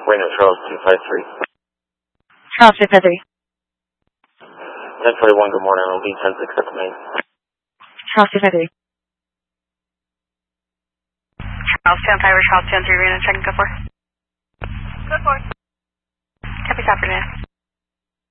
Reno Charles 253. Charles 253. 1041, good morning. LD 10-6 at the main. Charles 253. Charles 2-5 or Charles 2-3, Reno, checking code 4. Code 4. Copy, afternoon.